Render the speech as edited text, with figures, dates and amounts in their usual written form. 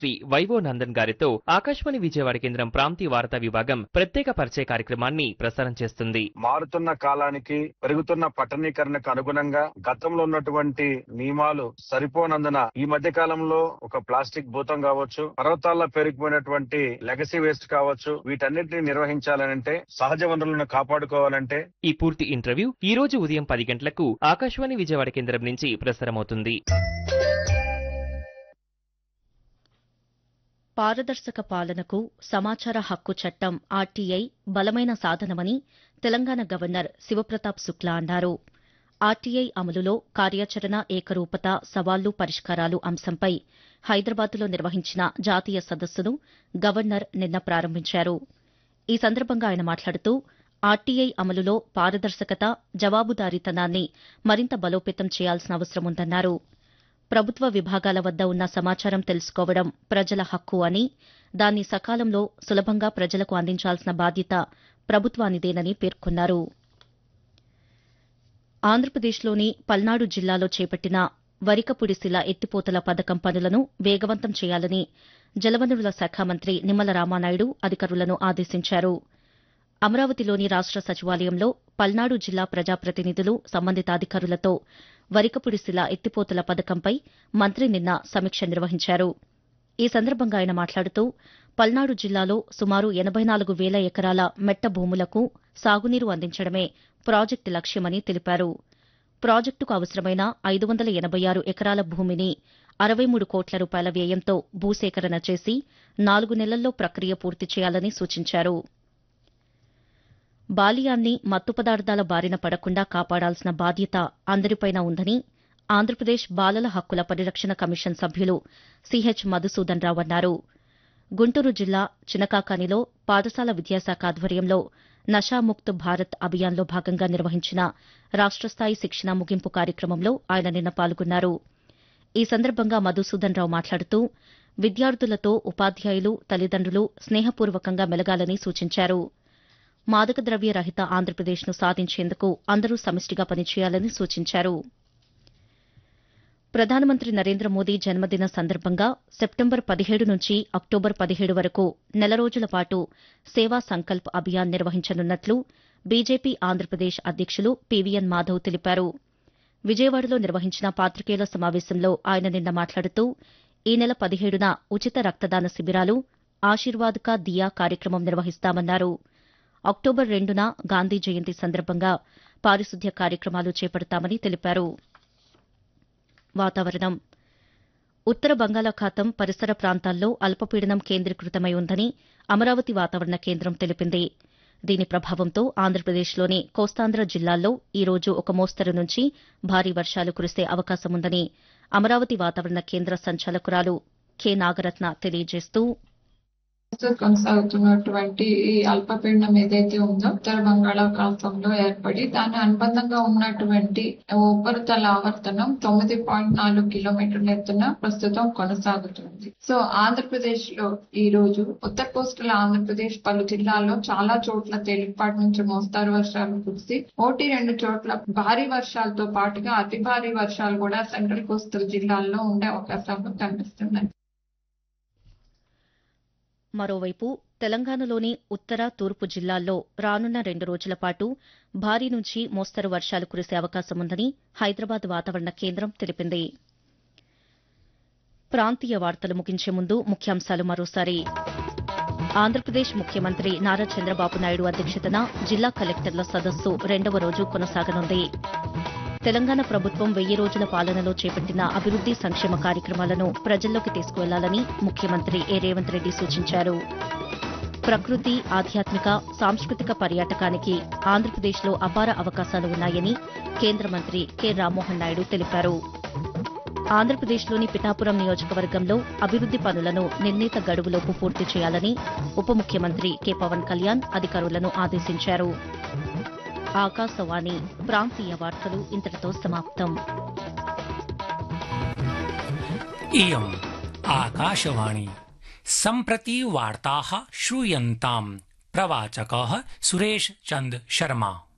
Shri vivo Nandan గారితో ఆకాశవాణి విజయవాడ కేంద్రం ప్రాంతీయ వార్తా విభాగం ప్రత్యేక పరిచయ కార్యక్రమాన్ని ప్రసారం చేస్తుంది. మారుతున్న కాలానికి పెరుగుతున్న పట్టణీకరణకు అనుగుణంగా గతంలో ఉన్నటువంటి నియమాలు సరిపోనందున ఈ మధ్య కాలంలో ఒక ప్లాస్టిక్ భూతం కావచ్చు, పర్వతాల్లో పెరిగిపోయినటువంటి లెగసీ వేస్ట్ కావచ్చు, వీటన్నిటిని నిర్వహించాలంటే, సహజ వనరులను కాపాడుకోవాలంటే ఈ పూర్తి ఇంటర్వ్యూ ఈ రోజు ఉదయం 10 గంటలకు ఆకాశవాణి విజయవాడ కేంద్రం నుంచి ప్రసారమవుతుంది. పారదర్శక పాలనకు సమాచార హక్కు చట్టం ఆర్టీఐ బలమైన సాధనమని తెలంగాణ గవర్నర్ శివప్రతాప్ శుక్లా అన్నారు. ఆర్టీఐ అమలులో కార్యాచరణ ఏకరూపత సవాళ్లు పరిష్కారాలు అంశంపై హైదరాబాద్లో నిర్వహించిన జాతీయ సదస్సును గవర్నర్ నిన్న ప్రారంభించారు. ఈ సందర్భంగా ఆయన మాట్లాడుతూ ఆర్టీఐ అమలులో పారదర్శకత, జవాబుదారీతనాన్ని మరింత బలోపేతం చేయాల్సిన అవసరం ఉందన్నారు. ప్రభుత్వ విభాగాల వద్ద ఉన్న సమాచారం తెలుసుకోవడం ప్రజల హక్కు అని, దాన్ని సకాలంలో సులభంగా ప్రజలకు అందించాల్సిన బాధ్యత ప్రభుత్వానిదేనని పేర్కొన్నారు. ఆంధ్రప్రదేశ్లోని పల్నాడు జిల్లాలో చేపట్టిన వరికపుడిశిల ఎత్తిపోతల పథకం పనులను వేగవంతం చేయాలని జలవనరుల శాఖ మంత్రి నిమ్మల రామానాయుడు అధికారులను ఆదేశించారు. అమరావతిలోని రాష్ట సచివాలయంలో పల్నాడు జిల్లా ప్రజాప్రతినిధులు, సంబంధిత అధికారులతో వరికపుడిశిల ఎత్తిపోతల పథకంపై మంత్రి నిన్న సమీక్ష నిర్వహించారు. ఈ సందర్భంగా ఆయన మాట్లాడుతూ పల్నాడు జిల్లాలో సుమారు 84,000 ఎకరాల మెట్ట భూములకు సాగునీరు అందించడమే ప్రాజెక్టు లక్ష్యమని తెలిపారు. ప్రాజెక్టుకు అవసరమైన 586 ఎకరాల భూమిని 63 కోట్ల రూపాయల వ్యయంతో భూసేకరణ చేసి 4 నెలల్లో ప్రక్రియ పూర్తి చేయాలని సూచించారు. బాల్యాన్ని మత్తు పదార్థాల బారిన పడకుండా కాపాడాల్సిన బాధ్యత అందరిపైనా ఉందని ఆంధ్రప్రదేశ్ బాలల హక్కుల పరిరక్షణ కమిషన్ సభ్యులు సిహెచ్ మధుసూదన్ రావు అన్నారు. గుంటూరు జిల్లా చినకాకానిలో పాఠశాల విద్యాశాఖ ఆధ్వర్యంలో నషాముక్త్ భారత్ అభియాన్లో భాగంగా నిర్వహించిన రాష్టస్థాయి శిక్షణ ముగింపు కార్యక్రమంలో ఆయన నిన్న పాల్గొన్నారు. ఈ సందర్భంగా మధుసూదన్ రావు మాట్లాడుతూ విద్యార్థులతో ఉపాధ్యాయులు, తల్లిదండ్రులు స్నేహపూర్వకంగా మెలగాలని సూచించారు. మాదక ద్రవ్య రహిత ఆంధ్రప్రదేశ్ను సాధించేందుకు అందరూ సమిష్టిగా పనిచేయాలని సూచించారు. ప్రధానమంత్రి నరేంద్ర మోదీ జన్మదిన సందర్భంగా సెప్టెంబర్ 17 నుంచి అక్టోబర్ 17 వరకు నెల రోజుల పాటు సేవా సంకల్ప్ అభియాన్ నిర్వహించనున్నట్లు బీజేపీ ఆంధ్రప్రదేశ్ అధ్యక్షులు పీవీఎన్ మాధవ్ తెలిపారు. విజయవాడలో నిర్వహించిన పాతికేయుల సమావేశంలో ఆయన నిన్న మాట్లాడుతూ ఈ నెల 17న ఉచిత రక్తదాన శిబిరాలు, ఆశీర్వాద్ కా దియా కార్యక్రమం నిర్వహిస్తామన్నారు. అక్టోబర్ 2న గాంధీ జయంతి సందర్భంగా పారిశుద్ధ్య కార్యక్రమాలు చేపడతామని తెలిపారు. వాతావరణం. ఉత్తర బంగాళాఖాతం పరిసర ప్రాంతాల్లో అల్పపీడనం కేంద్రీకృతమై ఉందని అమరావతి వాతావరణ కేంద్రం తెలిపింది. దీని ప్రభావంతో ఆంధ్రప్రదేశ్లోని కోస్తాంధ్ర జిల్లాల్లో ఈ రోజు ఒక మోస్తరు నుంచి భారీ వర్షాలు కురిసే అవకాశముందని అమరావతి వాతావరణ కేంద్ర సంచాలకురాలు కె నాగరత్న తెలియజేస్తూ కొనసాగుతున్నటువంటి ఈ అల్పపీడనం ఏదైతే ఉందో ఉత్తర బంగాళాఖాతంలో ఏర్పడి దాని అనుబంధంగా ఉన్నటువంటి ఉపరితల ఆవర్తనం 9.4 కిలోమీటర్ల ఎత్తున ప్రస్తుతం కొనసాగుతుంది. సో ఆంధ్రప్రదేశ్ లో ఈ రోజు ఉత్తర కోస్టల్ ఆంధ్రప్రదేశ్ పలు జిల్లాల్లో చాలా చోట్ల తేలికపాటి నుంచి మోస్తారు వర్షాలు కురిసి 1-2 చోట్ల భారీ వర్షాలతో పాటుగా అతి భారీ వర్షాలు కూడా సెంట్రల్ కోస్టల్ జిల్లాల్లో ఉండే అవకాశాలు కనిపిస్తున్నాయి. మరోవైపు తెలంగాణలోని ఉత్తర, తూర్పు జిల్లాల్లో రానున్న 2 రోజుల పాటు భారీ నుంచి మోస్తరు వర్షాలు కురిసే అవకాశముందని హైదరాబాద్ వాతావరణ కేంద్రం తెలిపింది. ప్రాంతీయ వార్తలు ముగించే ముందు ముఖ్యాంశాలు మరోసారి. ఆంధ్రప్రదేశ్ ముఖ్యమంత్రి నారా చంద్రబాబు నాయుడు అధ్యక్షతన జిల్లా కలెక్టర్ల సదస్సు 2వ రోజు కొనసాగనుంది. తెలంగాణ ప్రభుత్వం 1000 రోజుల పాలనలో చేపట్టిన అభివృద్ది సంక్షేమ కార్యక్రమాలను ప్రజల్లోకి తీసుకువెళ్లాలని ముఖ్యమంత్రి ఏ రేవంత్ రెడ్డి సూచించారు. ప్రకృతి, ఆధ్యాత్మిక, సాంస్కృతిక పర్యాటకానికి ఆంధ్రప్రదేశ్లో అపార అవకాశాలు ఉన్నాయని కేంద్ర మంత్రి కె రామ్మోహన్ నాయుడు తెలిపారు. ఆంధ్రప్రదేశ్లోని పిఠాపురం నియోజకవర్గంలో అభివృద్ది పనులను నిర్ణీత గడువులోపు పూర్తి చేయాలని ఉప ముఖ్యమంత్రి కె పవన్ కళ్యాణ్ అధికారులను ఆదేశించారు. ఆకాశవాణి ప్రాంతీయ వార్తలు ఇంతటితో సమాప్తం. इयम् आकाशवाणी सम्प्रति वार्ताः श्रूयन्ताम्. प्रवाचकः सुरेश चंद शर्मा.